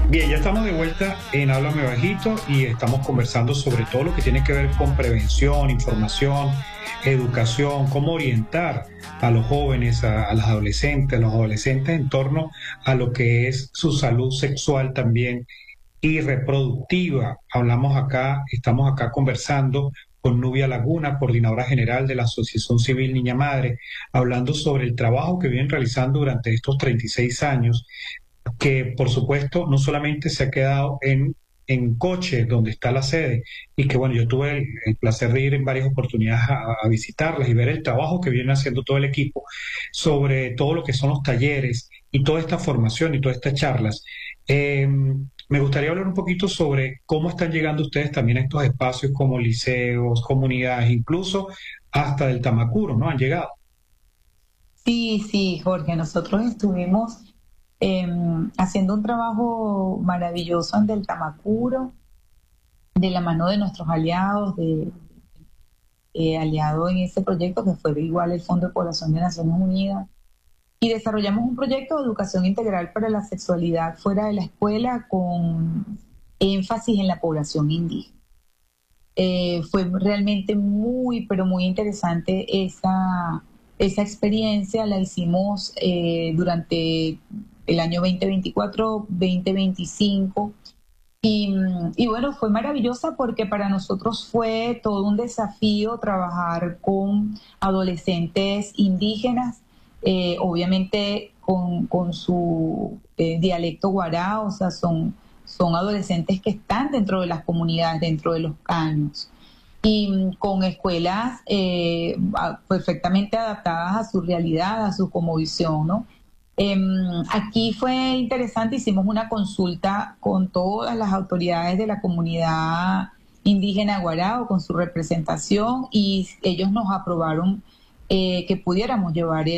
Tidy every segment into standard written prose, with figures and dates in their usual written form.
Bien, ya estamos de vuelta en Háblame Bajito y estamos conversando sobre todo lo que tiene que ver con prevención, información, educación, cómo orientar a los jóvenes, a las adolescentes, a los adolescentes en torno a lo que es su salud sexual también y reproductiva. Estamos acá conversando con Nubia Laguna, coordinadora general de la Asociación Civil Niña Madre, hablando sobre el trabajo que vienen realizando durante estos 36 años que por supuesto no solamente se ha quedado en Coche, donde está la sede, y que bueno, yo tuve el placer de ir en varias oportunidades a visitarlas y ver el trabajo que viene haciendo todo el equipo sobre todo lo que son los talleres y toda esta formación y todas estas charlas. Me gustaría hablar un poquito sobre cómo están llegando ustedes también a estos espacios como liceos, comunidades, incluso hasta del Tamacuro, ¿no? Han llegado. Sí, sí, Jorge, nosotros estuvimos haciendo un trabajo maravilloso en Del Tamacuro, de la mano de nuestros aliados, aliado en ese proyecto que fue igual el Fondo de Población de Naciones Unidas, y desarrollamos un proyecto de educación integral para la sexualidad fuera de la escuela con énfasis en la población indígena. Fue realmente muy, pero muy interesante esa experiencia. La hicimos durante el año 2024, 2025. Y bueno, fue maravillosa porque para nosotros fue todo un desafío trabajar con adolescentes indígenas, obviamente con su dialecto guará, o sea, son adolescentes que están dentro de las comunidades, dentro de los caños, y con escuelas perfectamente adaptadas a su realidad, a su cosmovisión, ¿no? Aquí fue interesante, hicimos una consulta con todas las autoridades de la comunidad indígena Guarao, con su representación, y ellos nos aprobaron que pudiéramos llevar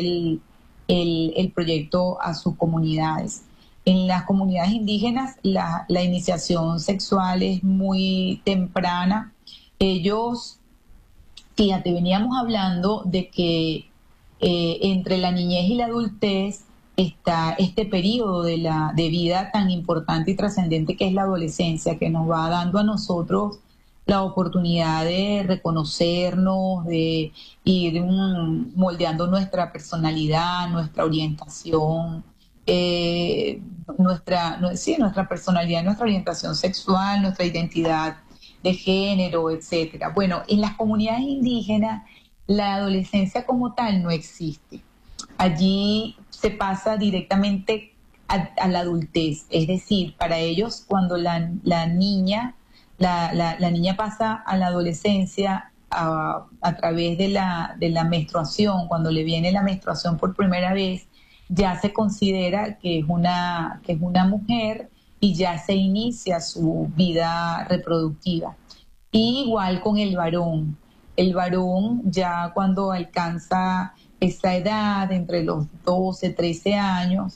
el proyecto a sus comunidades. En las comunidades indígenas la iniciación sexual es muy temprana. Ellos, fíjate, veníamos hablando de que entre la niñez y la adultez está este periodo de vida tan importante y trascendente que es la adolescencia, que nos va dando a nosotros la oportunidad de reconocernos, de ir moldeando nuestra personalidad, nuestra orientación, eh, nuestra personalidad, nuestra orientación sexual, nuestra identidad de género, etcétera. Bueno, en las comunidades indígenas la adolescencia como tal no existe. Allí se pasa directamente a la adultez, es decir, para ellos cuando la niña, la niña pasa a la adolescencia a través de la menstruación, cuando le viene la menstruación por primera vez, ya se considera que es una mujer y ya se inicia su vida reproductiva. Y igual con el varón. El varón ya cuando alcanza esa edad, entre los 12, 13 años,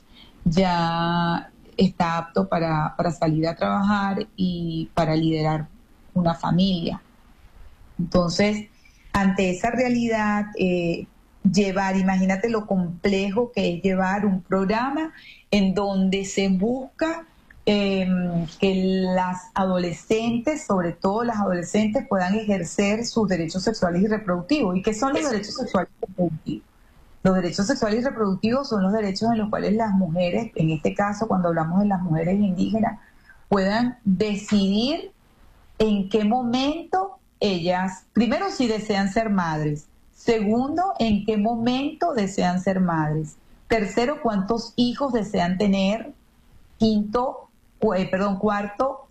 ya está apto para salir a trabajar y para liderar una familia. Entonces, ante esa realidad, imagínate lo complejo que es llevar un programa en donde se busca que las adolescentes, sobre todo las adolescentes, puedan ejercer sus derechos sexuales y reproductivos. ¿Y qué son los derechos sexuales y reproductivos? Los derechos sexuales y reproductivos son los derechos en los cuales las mujeres, en este caso cuando hablamos de las mujeres indígenas, puedan decidir en qué momento ellas, primero, si desean ser madres; segundo, en qué momento desean ser madres; tercero, cuántos hijos desean tener; quinto, cuarto,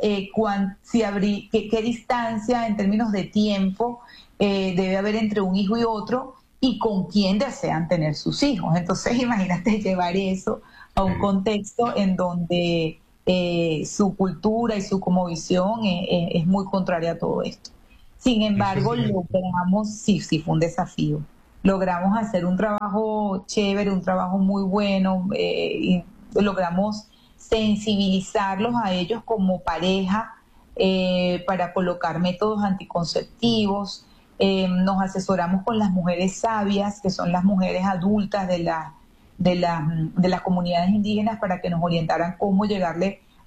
qué distancia en términos de tiempo debe haber entre un hijo y otro, y con quién desean tener sus hijos. Entonces, imagínate llevar eso a un contexto en donde su cultura y su cosmovisión es muy contraria a todo esto. Sin Eso embargo, sí. logramos, sí, sí, fue un desafío. Logramos hacer un trabajo chévere, un trabajo muy bueno, y logramos sensibilizarlos a ellos como pareja para colocar métodos anticonceptivos. Nos asesoramos con las mujeres sabias, que son las mujeres adultas de las comunidades indígenas, para que nos orientaran cómo llegarle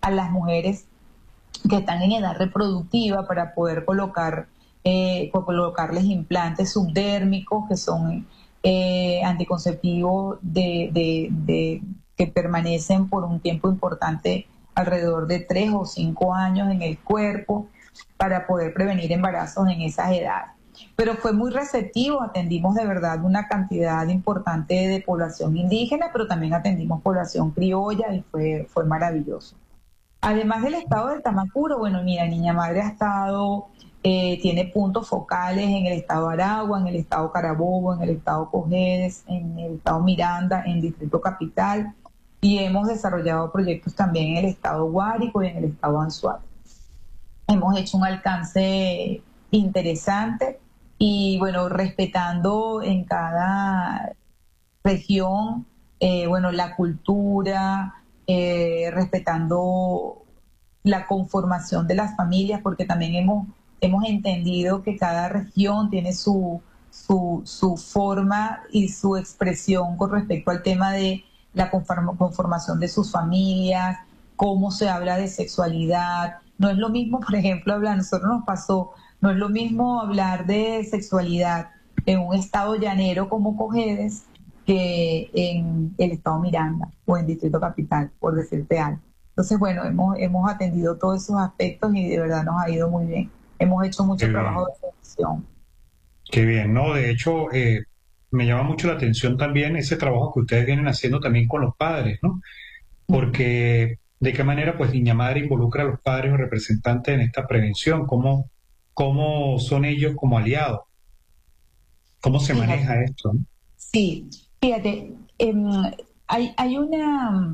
a las mujeres que están en edad reproductiva para poder colocarles implantes subdérmicos que son anticonceptivos que permanecen por un tiempo importante, alrededor de 3 o 5 años en el cuerpo, para poder prevenir embarazos en esas edades. Pero fue muy receptivo, atendimos de verdad una cantidad importante de población indígena, pero también atendimos población criolla y fue maravilloso. Además del estado de Tamacuro, bueno, mira, Niña Madre ha estado, tiene puntos focales en el estado Aragua, en el estado Carabobo, en el estado Cojedes, en el estado Miranda, en Distrito Capital, y hemos desarrollado proyectos también en el estado Guárico y en el estado Anzoátegui. Hemos hecho un alcance interesante y, bueno, respetando en cada región, bueno, la cultura, respetando la conformación de las familias, porque también hemos entendido que cada región tiene su forma y su expresión con respecto al tema de la conformación de sus familias, cómo se habla de sexualidad. No es lo mismo, por ejemplo, a nosotros nos pasó, no es lo mismo hablar de sexualidad en un estado llanero como Cojedes que en el estado Miranda o en Distrito Capital, por decirte algo. Entonces, bueno, hemos atendido todos esos aspectos y de verdad nos ha ido muy bien. Hemos hecho mucho trabajo de selección. Qué bien, ¿no? De hecho, me llama mucho la atención también ese trabajo que ustedes vienen haciendo también con los padres, ¿no? Porque de qué manera pues Niña Madre involucra a los padres o representantes en esta prevención, cómo son ellos como aliados, cómo se maneja esto, ¿no? Sí, fíjate, hay una,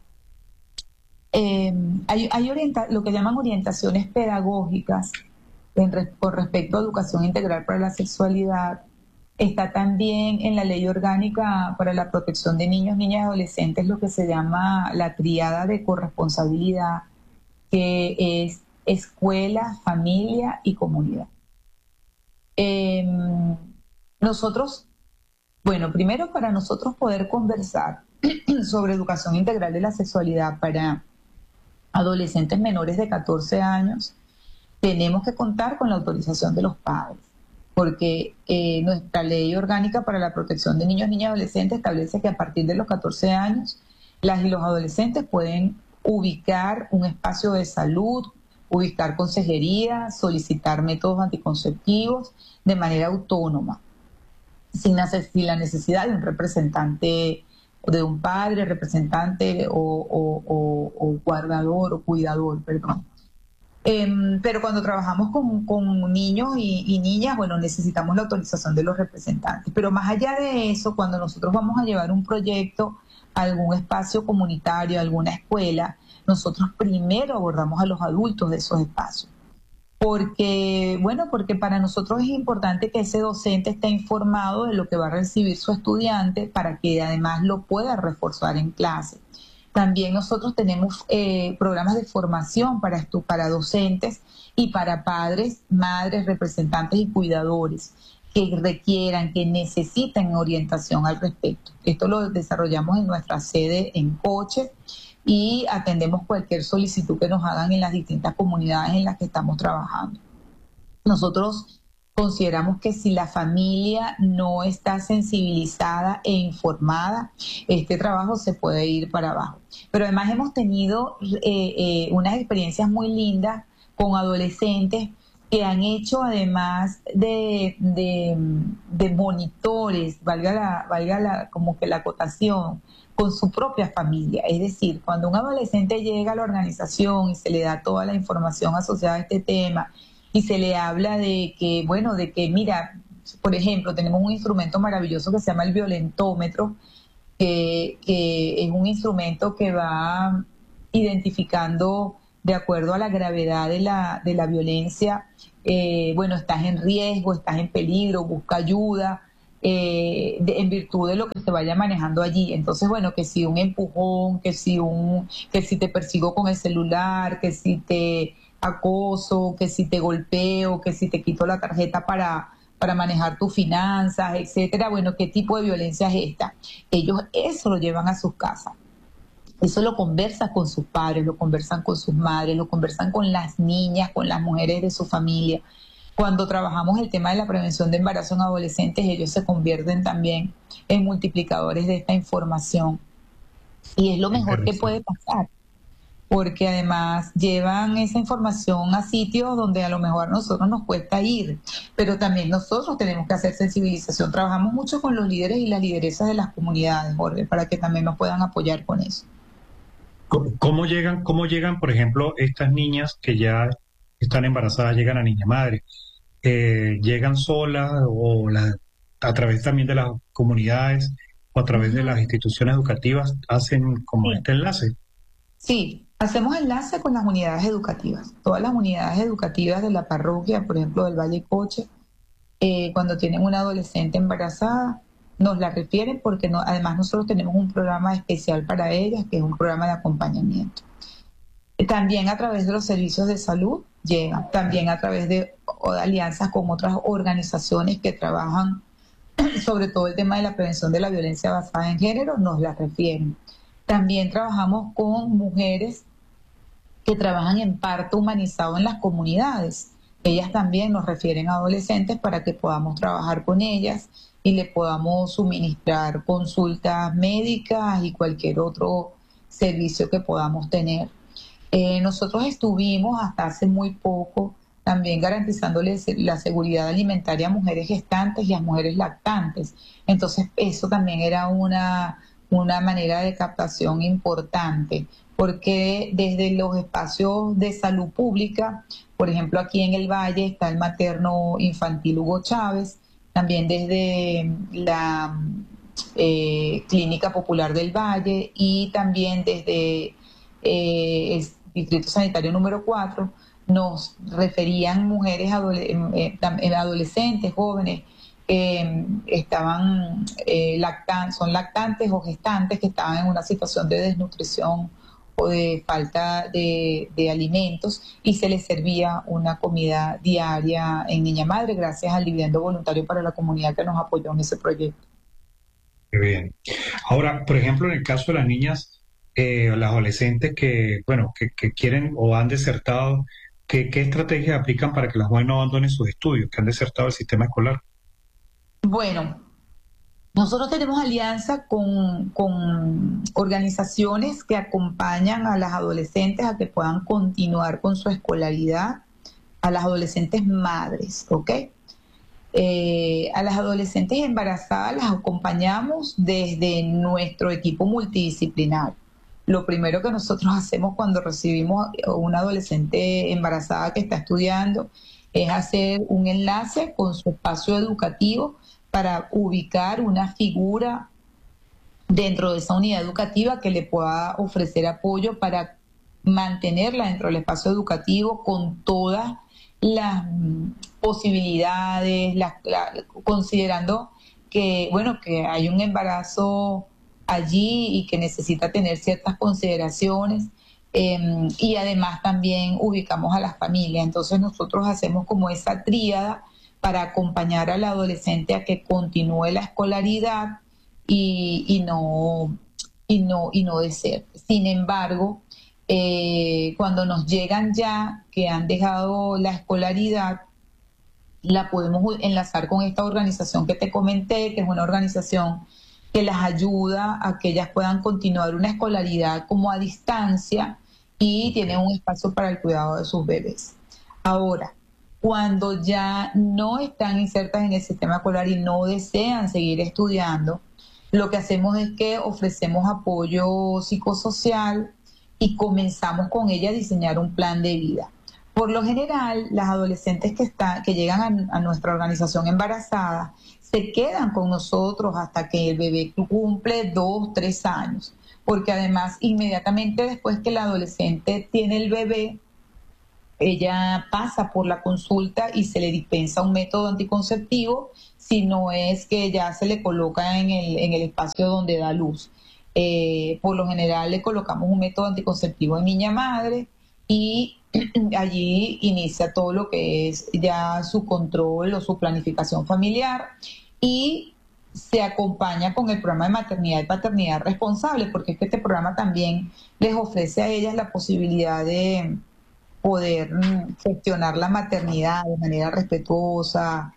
lo que llaman orientaciones pedagógicas con respecto a educación integral para la sexualidad. Está también en la Ley Orgánica para la Protección de Niños, Niñas y Adolescentes lo que se llama la tríada de corresponsabilidad, que es escuela, familia y comunidad. Nosotros, bueno, primero para nosotros poder conversar sobre educación integral de la sexualidad para adolescentes menores de 14 años, tenemos que contar con la autorización de los padres, porque nuestra Ley Orgánica para la Protección de Niños, Niñas y Adolescentes establece que a partir de los 14 años las y los adolescentes pueden ubicar un espacio de salud, ubicar consejería, solicitar métodos anticonceptivos de manera autónoma, sin la necesidad de un representante, de un padre, representante o guardador o cuidador, perdón. Pero cuando trabajamos con niños y niñas, bueno, necesitamos la autorización de los representantes. Pero más allá de eso, cuando nosotros vamos a llevar un proyecto a algún espacio comunitario, a alguna escuela, nosotros primero abordamos a los adultos de esos espacios. Porque para nosotros es importante que ese docente esté informado de lo que va a recibir su estudiante para que además lo pueda reforzar en clase. También nosotros tenemos programas de formación para docentes y para padres, madres, representantes y cuidadores que requieran, que necesiten orientación al respecto. Esto lo desarrollamos en nuestra sede en Coche y atendemos cualquier solicitud que nos hagan en las distintas comunidades en las que estamos trabajando. Nosotros consideramos que si la familia no está sensibilizada e informada, este trabajo se puede ir para abajo. Pero además hemos tenido unas experiencias muy lindas con adolescentes que han hecho, además de monitores, valga como que la acotación, con su propia familia. Es decir, cuando un adolescente llega a la organización y se le da toda la información asociada a este tema y se le habla de que, mira, por ejemplo, tenemos un instrumento maravilloso que se llama el violentómetro, que es un instrumento que va identificando de acuerdo a la gravedad de la violencia, estás en riesgo, estás en peligro, busca ayuda, en virtud de lo que se vaya manejando allí. Entonces, que si un empujón, que si te persigo con el celular, que si te acoso, que si te golpeo, que si te quito la tarjeta para manejar tus finanzas, etcétera, ¿qué tipo de violencia es esta? Ellos eso lo llevan a sus casas. Eso lo conversan con sus padres, lo conversan con sus madres, lo conversan con las niñas, con las mujeres de su familia. Cuando trabajamos el tema de la prevención de embarazo en adolescentes, ellos se convierten también en multiplicadores de esta información. Y es lo mejor que puede pasar, porque además llevan esa información a sitios donde a lo mejor a nosotros nos cuesta ir, pero también nosotros tenemos que hacer sensibilización. Trabajamos mucho con los líderes y las lideresas de las comunidades, Jorge, para que también nos puedan apoyar con eso. Cómo llegan, por ejemplo, estas niñas que ya están embarazadas, llegan a Niña Madre? ¿Llegan solas a través también de las comunidades o a través de las instituciones educativas hacen como Sí. este enlace? Sí, hacemos enlace con las unidades educativas. Todas las unidades educativas de la parroquia, por ejemplo, del Valle Coche, cuando tienen una adolescente embarazada, nos la refieren porque además nosotros tenemos un programa especial para ellas, que es un programa de acompañamiento. También a través de los servicios de salud llegan, también a través de alianzas con otras organizaciones que trabajan sobre todo el tema de la prevención de la violencia basada en género, nos la refieren. También trabajamos con mujeres que trabajan en parto humanizado en las comunidades. Ellas también nos refieren a adolescentes para que podamos trabajar con ellas y le podamos suministrar consultas médicas y cualquier otro servicio que podamos tener. Nosotros estuvimos hasta hace muy poco también garantizándoles la seguridad alimentaria a mujeres gestantes y a mujeres lactantes. Entonces, eso también era una manera de captación importante, porque desde los espacios de salud pública, por ejemplo, aquí en el Valle está el materno infantil Hugo Chávez, también desde la Clínica Popular del Valle y también desde el Distrito Sanitario número 4, nos referían mujeres adolescentes, jóvenes, estaban son lactantes o gestantes que estaban en una situación de desnutrición o de falta de alimentos y se les servía una comida diaria en Niña Madre gracias al dividendo voluntario para la comunidad que nos apoyó en ese proyecto. Qué bien. Ahora, por ejemplo, en el caso de las niñas o las adolescentes que, bueno, que quieren o han desertado, ¿qué estrategias aplican para que las jóvenes no abandonen sus estudios, que han desertado el sistema escolar? Bueno, nosotros tenemos alianza con organizaciones que acompañan a las adolescentes a que puedan continuar con su escolaridad, a las adolescentes madres, ¿ok? A las adolescentes embarazadas las acompañamos desde nuestro equipo multidisciplinar. Lo primero que nosotros hacemos cuando recibimos una adolescente embarazada que está estudiando es hacer un enlace con su espacio educativo para ubicar una figura dentro de esa unidad educativa que le pueda ofrecer apoyo para mantenerla dentro del espacio educativo con todas las posibilidades, considerando que, bueno, que hay un embarazo allí y que necesita tener ciertas consideraciones. Y además también ubicamos a las familias. Entonces nosotros hacemos como esa tríada para acompañar al adolescente a que continúe la escolaridad y no deserte. Sin embargo, cuando nos llegan ya que han dejado la escolaridad, la podemos enlazar con esta organización que te comenté, que es una organización que las ayuda a que ellas puedan continuar una escolaridad como a distancia y tienen un espacio para el cuidado de sus bebés. Ahora, cuando ya no están insertas en el sistema escolar y no desean seguir estudiando, lo que hacemos es que ofrecemos apoyo psicosocial y comenzamos con ella a diseñar un plan de vida. Por lo general, las adolescentes que llegan a nuestra organización embarazadas se quedan con nosotros hasta que el bebé cumple 2, 3 años, porque además inmediatamente después que la adolescente tiene el bebé, ella pasa por la consulta y se le dispensa un método anticonceptivo, si no es que ya se le coloca en el espacio donde da luz. Por lo general le colocamos un método anticonceptivo en Niña Madre y allí inicia todo lo que es ya su control o su planificación familiar y se acompaña con el programa de maternidad y paternidad responsable, porque es que este programa también les ofrece a ellas la posibilidad de poder gestionar la maternidad de manera respetuosa,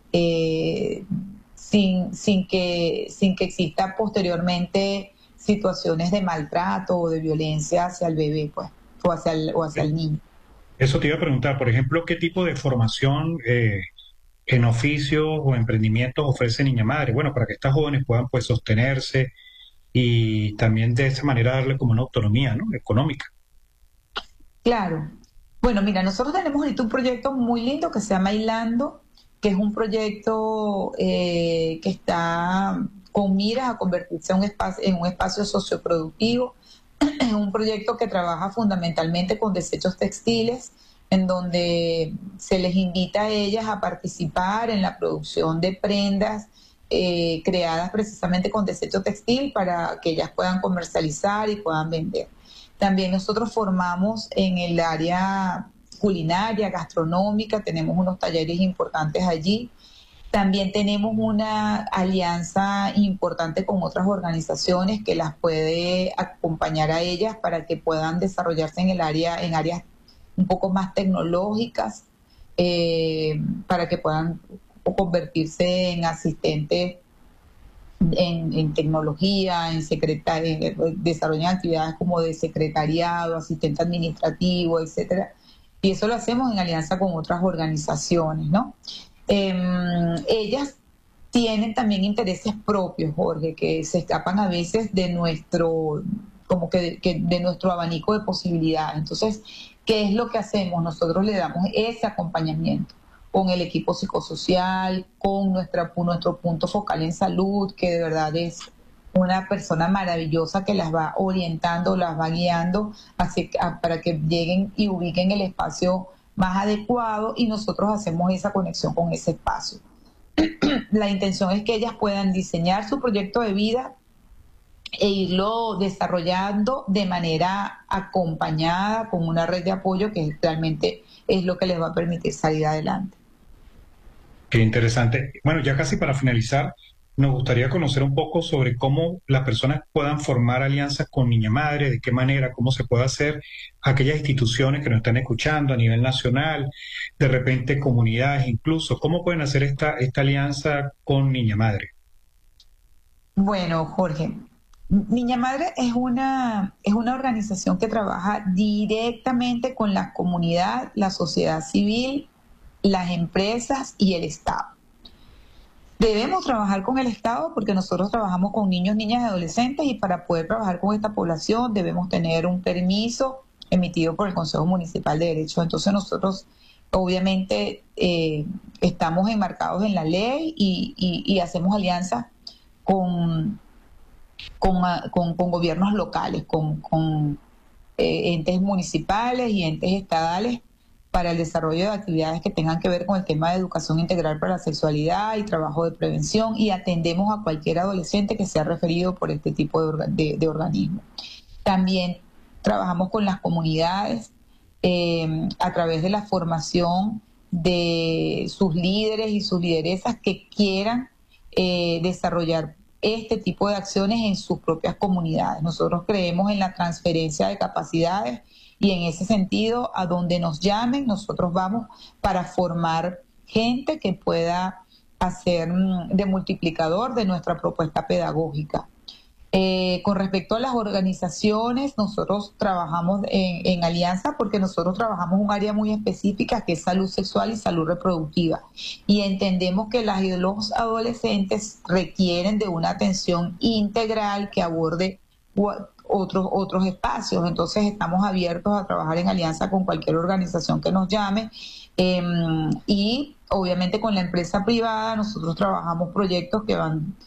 sin que exista posteriormente situaciones de maltrato o de violencia hacia el bebé, pues, o hacia el niño. Eso te iba a preguntar, por ejemplo, ¿qué tipo de formación en oficios o emprendimientos ofrece Niña Madre? Bueno, para que estas jóvenes puedan pues sostenerse y también de esa manera darle como una autonomía, ¿no? Económica. Claro. Bueno, mira, nosotros tenemos ahorita un proyecto muy lindo que se llama Hilando, que es un proyecto que está con miras a convertirse en un espacio socioproductivo. Es un proyecto que trabaja fundamentalmente con desechos textiles, en donde se les invita a ellas a participar en la producción de prendas creadas precisamente con desecho textil para que ellas puedan comercializar y puedan vender. También nosotros formamos en el área culinaria, gastronómica, tenemos unos talleres importantes allí. También tenemos una alianza importante con otras organizaciones que las puede acompañar a ellas para que puedan desarrollarse en áreas un poco más tecnológicas, para que puedan convertirse en asistentes en tecnología, desarrollan actividades como de secretariado, asistente administrativo, etcétera. Y eso lo hacemos en alianza con otras organizaciones, ¿no? Ellas tienen también intereses propios, Jorge, que se escapan a veces de nuestro, como que de nuestro abanico de posibilidades. Entonces, ¿qué es lo que hacemos? Nosotros le damos ese acompañamiento con el equipo psicosocial, con nuestro punto focal en salud, que de verdad es una persona maravillosa que las va orientando, las va guiando para que lleguen y ubiquen el espacio más adecuado, y nosotros hacemos esa conexión con ese espacio. La intención es que ellas puedan diseñar su proyecto de vida e irlo desarrollando de manera acompañada con una red de apoyo que realmente es lo que les va a permitir salir adelante. Qué interesante. Bueno, ya casi para finalizar, nos gustaría conocer un poco sobre cómo las personas puedan formar alianzas con Niña Madre, de qué manera, cómo se puede hacer, aquellas instituciones que nos están escuchando a nivel nacional, de repente comunidades incluso, cómo pueden hacer esta alianza con Niña Madre. Bueno, Jorge, Niña Madre es una organización que trabaja directamente con la comunidad, la sociedad civil, las empresas y el Estado. Debemos trabajar con el Estado porque nosotros trabajamos con niños, niñas y adolescentes, y para poder trabajar con esta población debemos tener un permiso emitido por el Consejo Municipal de Derechos. Entonces nosotros obviamente estamos enmarcados en la ley y hacemos alianzas con, con gobiernos locales, con entes municipales y entes estadales para el desarrollo de actividades que tengan que ver con el tema de educación integral para la sexualidad y trabajo de prevención, y atendemos a cualquier adolescente que sea referido por este tipo de organismo. También trabajamos con las comunidades a través de la formación de sus líderes y sus lideresas que quieran desarrollar este tipo de acciones en sus propias comunidades. Nosotros creemos en la transferencia de capacidades y en ese sentido, a donde nos llamen, nosotros vamos para formar gente que pueda hacer de multiplicador de nuestra propuesta pedagógica. Con respecto a las organizaciones, nosotros trabajamos en alianza porque nosotros trabajamos un área muy específica que es salud sexual y salud reproductiva, y entendemos que los adolescentes requieren de una atención integral que aborde otros espacios. Entonces estamos abiertos a trabajar en alianza con cualquier organización que nos llame, y obviamente con la empresa privada nosotros trabajamos proyectos que van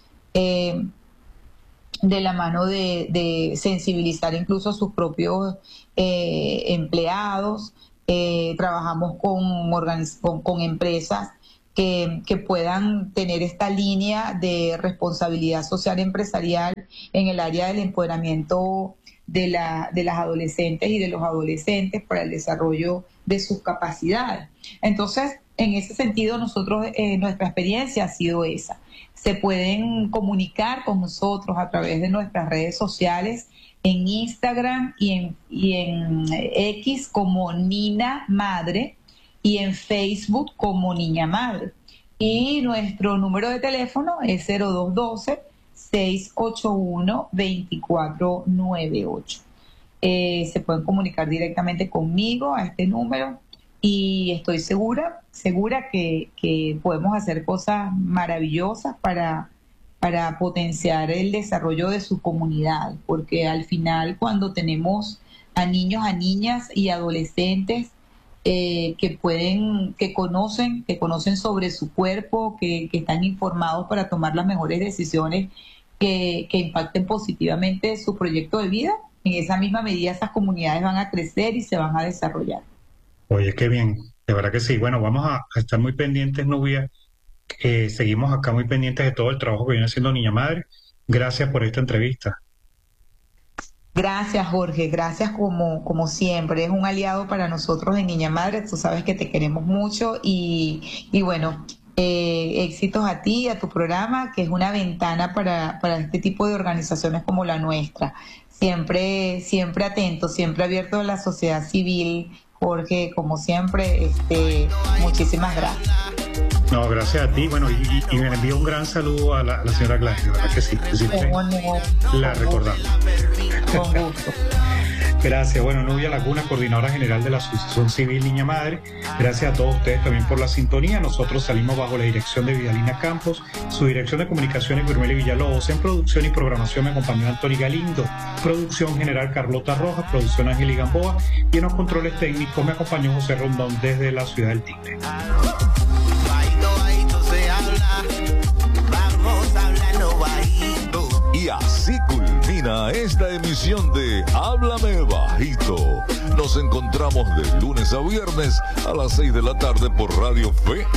de la mano de sensibilizar incluso a sus propios empleados. Trabajamos con empresas que puedan tener esta línea de responsabilidad social empresarial en el área del empoderamiento de las adolescentes y de los adolescentes para el desarrollo de sus capacidades. Entonces, en ese sentido, nosotros, nuestra experiencia ha sido esa. Se pueden comunicar con nosotros a través de nuestras redes sociales, en Instagram y en X como Nina Madre y en Facebook como Niña Madre. Y nuestro número de teléfono es 0212-681-2498. Se pueden comunicar directamente conmigo a este número y estoy segura que podemos hacer cosas maravillosas para potenciar el desarrollo de su comunidad, porque al final cuando tenemos a niños, a niñas y adolescentes que conocen sobre su cuerpo, que están informados para tomar las mejores decisiones que impacten positivamente su proyecto de vida, en esa misma medida esas comunidades van a crecer y se van a desarrollar. Oye, qué bien, de verdad que sí. Bueno, vamos a estar muy pendientes, Nubia. Seguimos acá muy pendientes de todo el trabajo que viene haciendo Niña Madre. Gracias por esta entrevista. Gracias, Jorge. Gracias como siempre. Es un aliado para nosotros en Niña Madre. Tú sabes que te queremos mucho y bueno, éxitos a ti y a tu programa, que es una ventana para este tipo de organizaciones como la nuestra. Siempre atento, siempre abierto a la sociedad civil. Jorge, como siempre, muchísimas gracias. No, gracias a ti. Bueno, y me envío un gran saludo a la señora Gladys, de verdad que sí. La recordamos. Con gusto. Gracias. Bueno, Nubia Laguna, coordinadora general de la Asociación Civil Niña Madre. Gracias a todos ustedes también por la sintonía. Nosotros salimos bajo la dirección de Vidalina Campos, su dirección de comunicaciones Gurmeli Villalobos. En producción y programación me acompañó Anthony Galindo, producción general Carlota Rojas, producción Ángel Gamboa, y en los controles técnicos me acompañó José Rondón desde la ciudad del Tigre. Y así culmina esta emisión de Háblame Bajito. Nos encontramos de lunes a viernes a las 6 de la tarde por Radio Fe